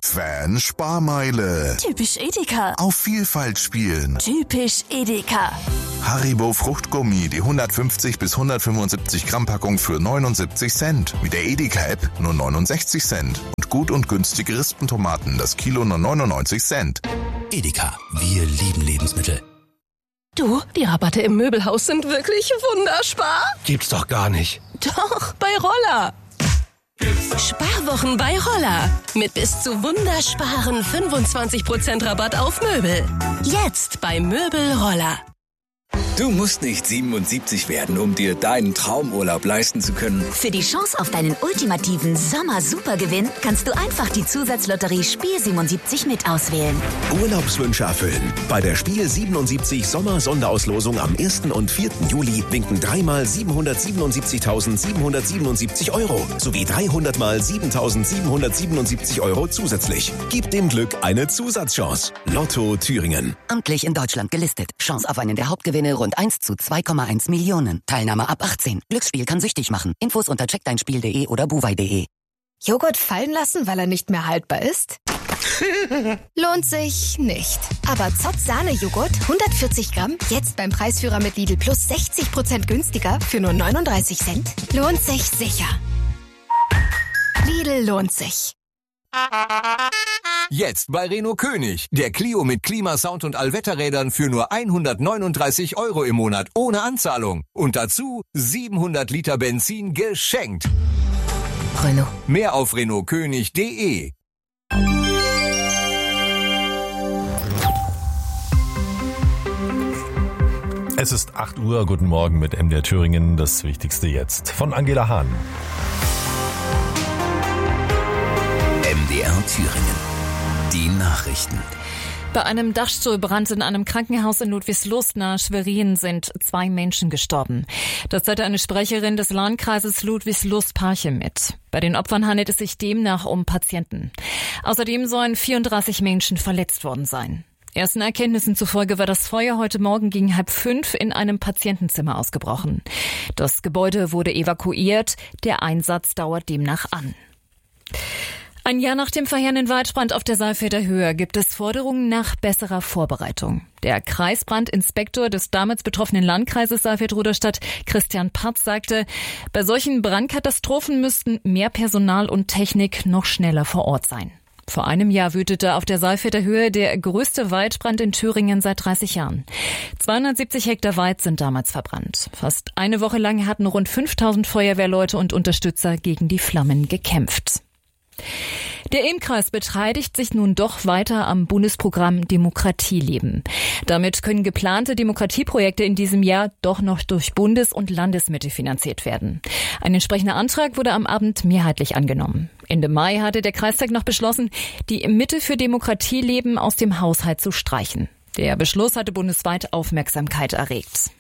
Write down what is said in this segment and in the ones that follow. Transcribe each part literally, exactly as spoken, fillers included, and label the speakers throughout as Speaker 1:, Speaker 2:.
Speaker 1: Fan Sparmeile.
Speaker 2: Typisch Edeka.
Speaker 1: Auf Vielfalt spielen.
Speaker 2: Typisch Edeka.
Speaker 1: Haribo Fruchtgummi, die hundertfünfzig bis hundertfünfundsiebzig Gramm Packung für neunundsiebzig Cent. Mit der Edeka-App nur neunundsechzig Cent. Und gut und günstige Rispentomaten, das Kilo nur neunundneunzig Cent.
Speaker 3: Edeka, wir lieben Lebensmittel.
Speaker 2: Du, die Rabatte im Möbelhaus sind wirklich wunderspar.
Speaker 3: Gibt's doch gar nicht.
Speaker 2: Doch, bei Roller. Sparwochen bei Roller. Mit bis zu wundersparen fünfundzwanzig Prozent Rabatt auf Möbel. Jetzt bei Möbel Roller.
Speaker 4: Du musst nicht siebenundsiebzig werden, um dir deinen Traumurlaub leisten zu können.
Speaker 5: Für die Chance auf deinen ultimativen Sommer-Supergewinn kannst du einfach die Zusatzlotterie Spiel siebenundsiebzig mit auswählen.
Speaker 6: Urlaubswünsche erfüllen. Bei der Spiel siebenundsiebzig Sommer-Sonderauslosung am ersten und vierten Juli winken dreimal siebenhundertsiebenundsiebzigtausendsiebenhundertsiebenundsiebzig Euro sowie dreihundert mal siebentausendsiebenhundertsiebenundsiebzig Euro zusätzlich. Gib dem Glück eine Zusatzchance. Lotto Thüringen.
Speaker 7: Amtlich in Deutschland gelistet. Chance auf einen der Hauptgewinne rund eins zu zwei Komma eins Millionen. Teilnahme ab achtzehn. Glücksspiel kann süchtig machen. Infos unter check dein spiel punkt de oder buwei punkt de.
Speaker 8: Joghurt fallen lassen, weil er nicht mehr haltbar ist? Lohnt sich nicht. Aber Zott Sahne-Joghurt, hundertvierzig Gramm, jetzt beim Preisführer mit Lidl Plus sechzig Prozent günstiger für nur neununddreißig Cent. Lohnt sich sicher. Lidl lohnt sich.
Speaker 9: Jetzt bei Renault König. Der Clio mit Klimasound und Allwetterrädern für nur hundertneununddreißig Euro im Monat ohne Anzahlung. Und dazu siebenhundert Liter Benzin geschenkt.
Speaker 8: Renault.
Speaker 9: Mehr auf renault könig punkt de.
Speaker 10: Es ist acht Uhr. Guten Morgen mit M D R Thüringen. Das Wichtigste jetzt von Angela Hahn.
Speaker 3: M D R Thüringen. Die Nachrichten.
Speaker 11: Bei einem Dachstuhlbrand in einem Krankenhaus in Ludwigslust nahe Schwerin sind zwei Menschen gestorben. Das teilte eine Sprecherin des Landkreises Ludwigslust-Parchim mit. Bei den Opfern handelt es sich demnach um Patienten. Außerdem sollen vierunddreißig Menschen verletzt worden sein. Ersten Erkenntnissen zufolge war das Feuer heute Morgen gegen halb fünf in einem Patientenzimmer ausgebrochen. Das Gebäude wurde evakuiert. Der Einsatz dauert demnach an. Ein Jahr nach dem verheerenden Waldbrand auf der Saalfelder Höhe gibt es Forderungen nach besserer Vorbereitung. Der Kreisbrandinspektor des damals betroffenen Landkreises Saalfeld-Ruderstadt, Christian Patz, sagte, bei solchen Brandkatastrophen müssten mehr Personal und Technik noch schneller vor Ort sein. Vor einem Jahr wütete auf der Saalfelder Höhe der größte Waldbrand in Thüringen seit dreißig Jahren. zweihundertsiebzig Hektar Wald sind damals verbrannt. Fast eine Woche lang hatten rund fünftausend Feuerwehrleute und Unterstützer gegen die Flammen gekämpft. Der Ilm-Kreis beteiligt sich nun doch weiter am Bundesprogramm Demokratie leben. Damit können geplante Demokratieprojekte in diesem Jahr doch noch durch Bundes- und Landesmittel finanziert werden. Ein entsprechender Antrag wurde am Abend mehrheitlich angenommen. Ende Mai hatte der Kreistag noch beschlossen, die Mittel für Demokratie leben aus dem Haushalt zu streichen. Der Beschluss hatte bundesweit Aufmerksamkeit erregt.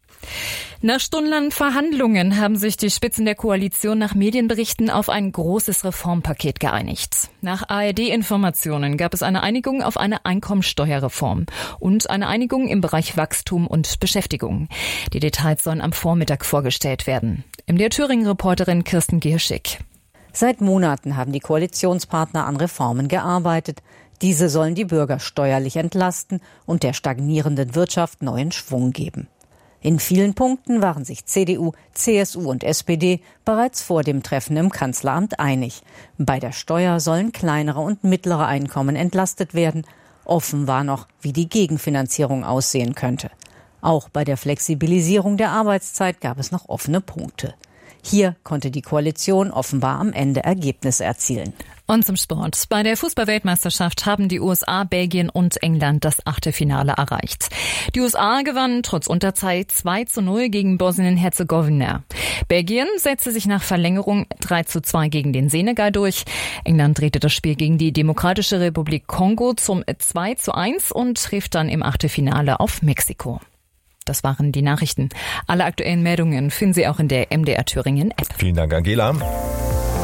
Speaker 11: Nach stundenlangen Verhandlungen haben sich die Spitzen der Koalition nach Medienberichten auf ein großes Reformpaket geeinigt. Nach A R D-Informationen gab es eine Einigung auf eine Einkommensteuerreform und eine Einigung im Bereich Wachstum und Beschäftigung. Die Details sollen am Vormittag vorgestellt werden. M D R Thüringen-Reporterin Kirsten Gierschig.
Speaker 12: Seit Monaten haben die Koalitionspartner an Reformen gearbeitet. Diese sollen die Bürger steuerlich entlasten und der stagnierenden Wirtschaft neuen Schwung geben. In vielen Punkten waren sich C D U, C S U und S P D bereits vor dem Treffen im Kanzleramt einig. Bei der Steuer sollen kleinere und mittlere Einkommen entlastet werden. Offen war noch, wie die Gegenfinanzierung aussehen könnte. Auch bei der Flexibilisierung der Arbeitszeit gab es noch offene Punkte. Hier konnte die Koalition offenbar am Ende Ergebnisse erzielen.
Speaker 11: Und zum Sport. Bei der Fußball-Weltmeisterschaft haben die U S A, Belgien und England das Achtelfinale erreicht. Die U S A gewannen trotz Unterzahl zwei zu null gegen Bosnien-Herzegowina. Belgien setzte sich nach Verlängerung drei zu zwei gegen den Senegal durch. England drehte das Spiel gegen die Demokratische Republik Kongo zum zwei zu eins und trifft dann im Achtelfinale auf Mexiko. Das waren die Nachrichten. Alle aktuellen Meldungen finden Sie auch in der M D R Thüringen App.
Speaker 10: Vielen Dank, Angela.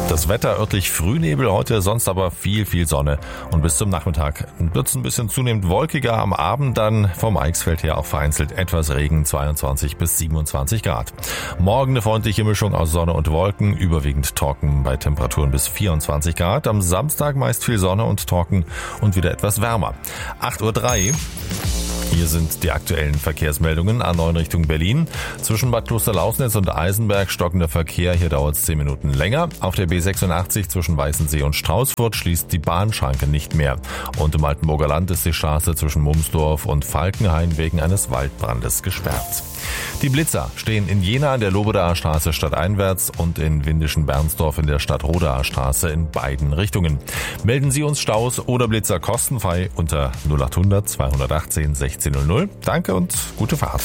Speaker 10: Das Wetter örtlich Frühnebel heute, sonst aber viel, viel Sonne. Und bis zum Nachmittag wird es ein bisschen zunehmend wolkiger. Am Abend dann vom Eichsfeld her auch vereinzelt etwas Regen, zweiundzwanzig bis siebenundzwanzig Grad. Morgen eine freundliche Mischung aus Sonne und Wolken, überwiegend trocken bei Temperaturen bis vierundzwanzig Grad. Am Samstag meist viel Sonne und trocken und wieder etwas wärmer. acht Uhr drei. Hier sind die aktuellen Verkehrsmeldungen. A neun Richtung Berlin. Zwischen Bad Klosterlausnitz und Eisenberg stockender Verkehr. Hier dauert es zehn Minuten länger. Auf der B sechsundachtzig zwischen Weißensee und Straußfurt schließt die Bahnschranke nicht mehr. Und im Altenburger Land ist die Straße zwischen Mumsdorf und Falkenhain wegen eines Waldbrandes gesperrt. Die Blitzer stehen in Jena an der Lobedaer Straße stadteinwärts und in Windischen-Bernsdorf in der Stadtrodaer Straße in beiden Richtungen. Melden Sie uns Staus oder Blitzer kostenfrei unter null acht hundert zweihundertachtzehn sechzehn null null. Danke und gute Fahrt.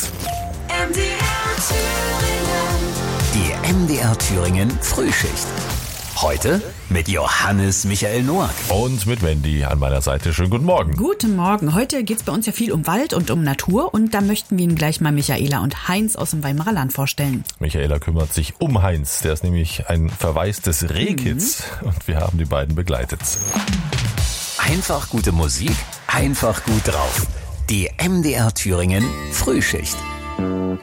Speaker 3: Die M D R Thüringen Frühschicht. Heute mit Johannes Michael Noack.
Speaker 10: Und mit Wendy an meiner Seite. Schönen guten Morgen.
Speaker 13: Guten Morgen. Heute geht's bei uns ja viel um Wald und um Natur. Und da möchten wir Ihnen gleich mal Michaela und Heinz aus dem Weimarer Land vorstellen.
Speaker 10: Michaela kümmert sich um Heinz. Der ist nämlich ein Verweis des Rehkitz. Mhm. Und wir haben die beiden begleitet.
Speaker 3: Einfach gute Musik, einfach gut drauf. Die M D R Thüringen Frühschicht.